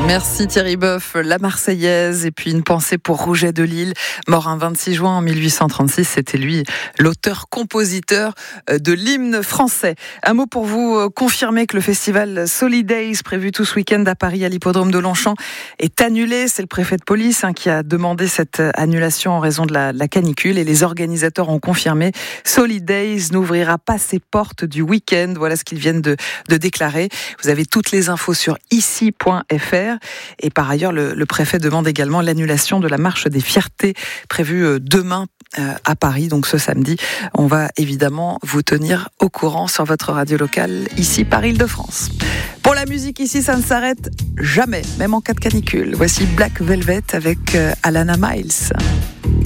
Merci Thierry Boeuf, la Marseillaise, et puis une pensée pour Rouget de Lille, mort un 26 juin en 1836. C'était lui l'auteur-compositeur de l'hymne français. Un mot pour vous confirmer que le festival Solidays, prévu tout ce week-end à Paris à l'hippodrome de Longchamp, est annulé. C'est le préfet de police qui a demandé cette annulation en raison de la canicule, et les organisateurs ont confirmé. Solidays n'ouvrira pas ses portes du week-end. Voilà ce qu'ils viennent de déclarer. Vous avez toutes les infos sur ici.fr. Et par ailleurs, le préfet demande également l'annulation de la marche des fiertés prévue demain à Paris, donc ce samedi. On va évidemment vous tenir au courant sur votre radio locale, ici par Île-de-France. Pour la musique ici, ça ne s'arrête jamais, même en cas de canicule. Voici Black Velvet avec Alana Miles.